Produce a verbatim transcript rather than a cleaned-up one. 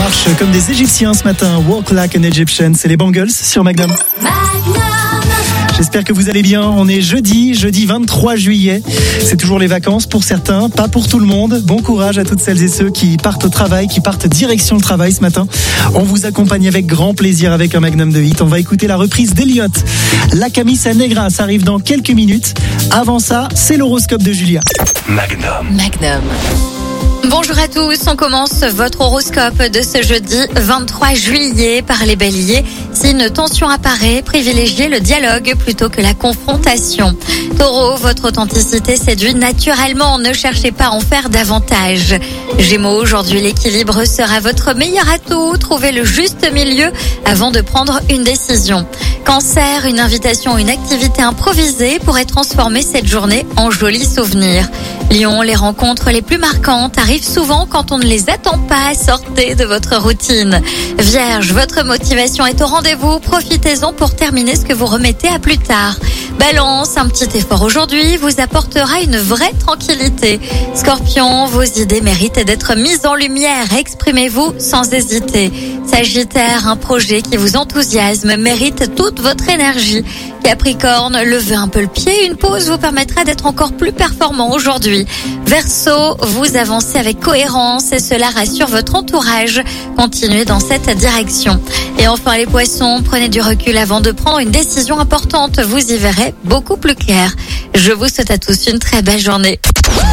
marchent comme des Égyptiens ce matin. Walk like an Egyptian, c'est les Bangles sur Magnum. Magnum. J'espère que vous allez bien. On est jeudi, jeudi vingt-trois juillet. C'est toujours les vacances pour certains, pas pour tout le monde. Bon courage à toutes celles et ceux qui partent au travail, qui partent direction le travail ce matin. On vous accompagne avec grand plaisir avec un Magnum de hit. On va écouter la reprise d'Elliott. La Camisa Negra, ça arrive dans quelques minutes. Avant ça, c'est l'horoscope de Julia. Magnum. Magnum. Bonjour à tous, on commence votre horoscope de ce jeudi vingt-trois juillet par les béliers. Si une tension apparaît, privilégiez le dialogue plutôt que la confrontation. Taureau, votre authenticité séduit naturellement, ne cherchez pas à en faire davantage. Gémeaux, aujourd'hui l'équilibre sera votre meilleur atout, trouvez le juste milieu avant de prendre une décision. Cancer, une invitation ou une activité improvisée pourrait transformer cette journée en joli souvenir. Lion, les rencontres les plus marquantes arrivent souvent quand on ne les attend pas, sortez de votre routine. Vierge, votre motivation est au rendez-vous, profitez-en pour terminer ce que vous remettez à plus tard. Balance, un petit effort aujourd'hui vous apportera une vraie tranquillité. Scorpion, vos idées méritent d'être mises en lumière, exprimez-vous sans hésiter. Sagittaire, un projet qui vous enthousiasme mérite toute votre énergie. Capricorne, levez un peu le pied, une pause vous permettra d'être encore plus performant aujourd'hui. Verseau, vous avancez avec cohérence et cela rassure votre entourage. Continuez dans cette direction. Et enfin les poissons, prenez du recul avant de prendre une décision importante, vous y verrez beaucoup plus clair. Je vous souhaite à tous une très belle journée.